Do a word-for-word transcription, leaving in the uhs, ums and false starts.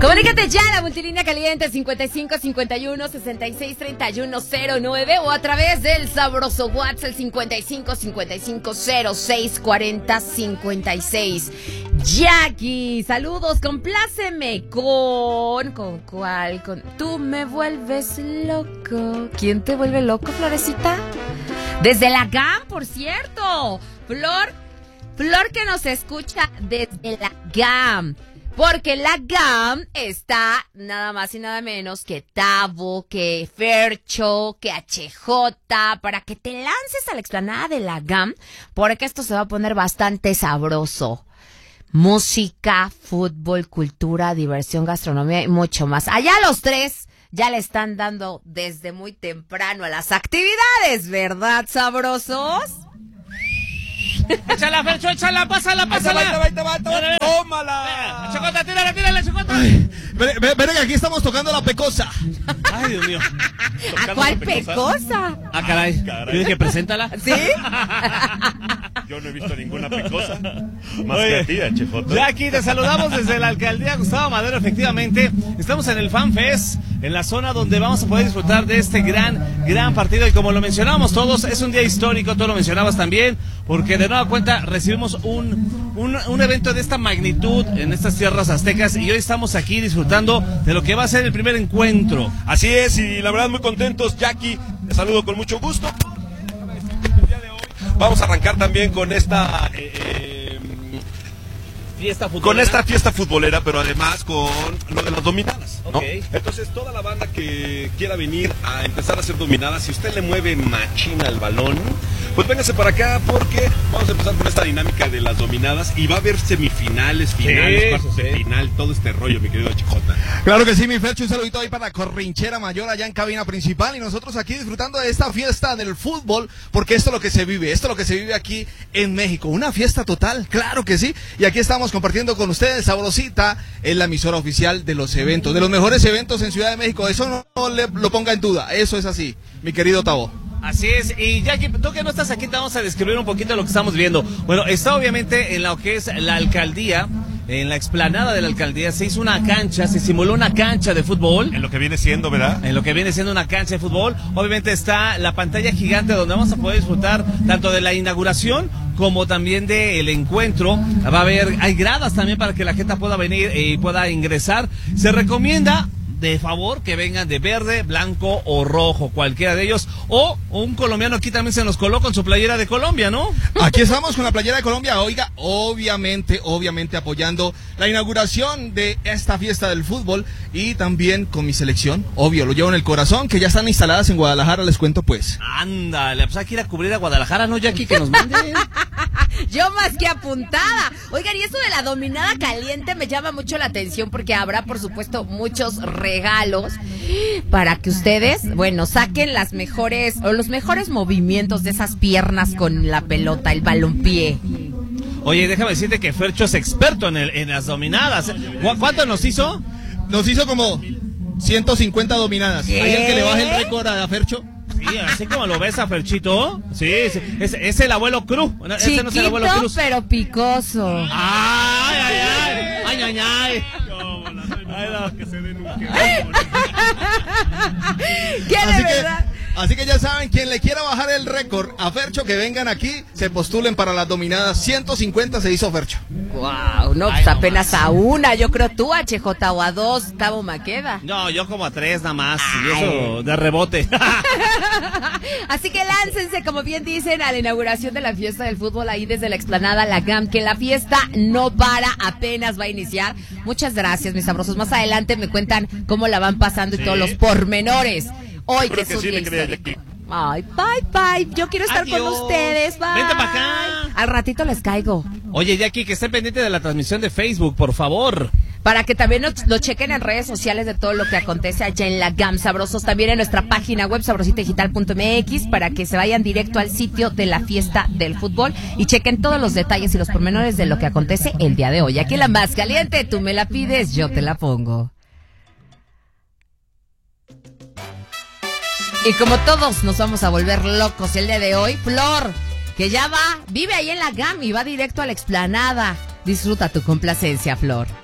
Comunícate ya a la multilínea caliente cincuenta y cinco cincuenta y uno sesenta y seis treinta y uno cero nueve o a través del sabroso WhatsApp el cincuenta y cinco cincuenta y cinco cero seis cuarenta cincuenta y seis. Jackie, saludos, compláceme con... ¿Con cuál? Con... Tú me vuelves loco. ¿Quién te vuelve loco, Florecita? Desde la G A M, por cierto. Flor, Flor que nos escucha desde la G A M. Porque la G A M está nada más y nada menos que Tavo, que Fercho, que H J, para que te lances a la explanada de la G A M, porque esto se va a poner bastante sabroso. Música, fútbol, cultura, diversión, gastronomía y mucho más. Allá los tres ya le están dando desde muy temprano a las actividades, ¿verdad, sabrosos? Échala, Fercho, échala, pásala, pásala. Ahí te va, ahí te va, ahí te va, ahí te va. ¡Tómala! Chocota, tírala, tírala, Chocota. Ven, ven, ven, que aquí estamos tocando la pecosa. Ay, Dios mío. ¿A cuál pecosa? Ah, caray. Caray. Yo dije, preséntala. ¿Sí? Yo no he visto ninguna pecosa. Más Oye, que a ti, H J. Jackie, te saludamos desde la alcaldía Gustavo Madero. Efectivamente, estamos en el Fan Fest, en la zona donde vamos a poder disfrutar de este gran, gran partido. Y como lo mencionamos todos, es un día histórico, tú lo mencionabas también, porque de nueva cuenta recibimos un, un, un evento de esta magnitud en estas tierras aztecas y hoy estamos aquí disfrutando de lo que va a ser el primer encuentro. Así es, y la verdad muy contentos, Jackie. Te saludo con mucho gusto. Vamos a arrancar también con esta eh, eh, Fiesta futbolera. con esta fiesta futbolera, pero además con lo de las dominadas, ¿no? Okay. Entonces toda la banda que quiera venir a empezar a hacer dominadas, si usted le mueve machina al balón, pues véngase para acá porque vamos a empezar con esta dinámica de las dominadas y va a haber semifinales, finales, Sí, cuartos de sí. final, todo este rollo, mi querido Chijota. Claro que sí, mi Fercho, un saludito ahí para la Corrinchera Mayor allá en cabina principal y nosotros aquí disfrutando de esta fiesta del fútbol, porque esto es lo que se vive, esto es lo que se vive aquí en México, una fiesta total, claro que sí, y aquí estamos compartiendo con ustedes, Sabrosita, es la emisora oficial de los eventos, de los mejores eventos en Ciudad de México, eso no, no le, lo ponga en duda, eso es así, mi querido Tavo. Así es, y Jackie, tú que no estás aquí, te vamos a describir un poquito lo que estamos viendo. Bueno, está obviamente en lo que es la alcaldía, en la explanada de la alcaldía, se hizo una cancha, se simuló una cancha de fútbol. En lo que viene siendo, ¿verdad? En lo que viene siendo una cancha de fútbol, obviamente está la pantalla gigante donde vamos a poder disfrutar tanto de la inauguración como también del encuentro. Va a haber, hay gradas también para que la gente pueda venir y pueda ingresar. Se recomienda de favor que vengan de verde, blanco o rojo, cualquiera de ellos, o un colombiano aquí también se nos coló con su playera de Colombia, ¿no? Aquí estamos con la playera de Colombia, oiga, obviamente, obviamente apoyando la inauguración de esta fiesta del fútbol y también con mi selección, obvio, lo llevo en el corazón, que ya están instaladas en Guadalajara, les cuento pues. Ándale, pues hay que ir a cubrir a Guadalajara, ¿no, Jackie? Que nos manden. Yo más que apuntada. Oigan, y eso de la dominada caliente me llama mucho la atención porque habrá, por supuesto, muchos regalos para que ustedes, bueno, saquen las mejores o los mejores movimientos de esas piernas con la pelota, el balompié. Oye, déjame decirte que Fercho es experto en, el, en las dominadas. ¿Cu- ¿Cuánto nos hizo? Nos hizo como ciento cincuenta dominadas. ¿Qué? ¿Hay el que le baje el récord a Fercho? Sí, así como lo ves a Ferchito. Sí, sí. Es, es el abuelo Cruz. No, ese Chiquito, no es el abuelo Cruz. pero picoso. Ay, ay, ay. Ay, ay, ay. Ay, no. Que se den un ¿Qué de Así verdad? que, así que ya saben, quien le quiera bajar el récord a Fercho, que vengan aquí, se postulen para las dominadas. ciento cincuenta se hizo Fercho. Wow, no, Ay, pues no apenas a una, yo creo tú, H J, o a dos, Tavo Maqueda. No, yo como a tres nada más. Y Ay. eso de rebote. Así que láncense, como bien dicen, a la inauguración de la fiesta del fútbol ahí desde la explanada La G A M, que la fiesta no para, apenas va a iniciar. Muchas gracias, mis sabrosos. Más adelante me cuentan cómo la van pasando Sí. y todos los pormenores. Hoy Creo que es que un sí día le creía, histórico. Ay, bye, bye. Yo quiero estar Adiós. con ustedes. Bye. Vente pa' acá. Al ratito les caigo. Oye, Jackie, que esté pendiente de la transmisión de Facebook, por favor. Para que también lo, lo chequen en redes sociales de todo lo que acontece allá en la G A M, sabrosos. También en nuestra página web, sabrosita digital punto m x, para que se vayan directo al sitio de la fiesta del fútbol y chequen todos los detalles y los pormenores de lo que acontece el día de hoy. Aquí la más caliente, tú me la pides, yo te la pongo. Y como todos nos vamos a volver locos el día de hoy, Flor, que ya va, vive ahí en la G A M y va directo a la explanada. Disfruta tu complacencia, Flor.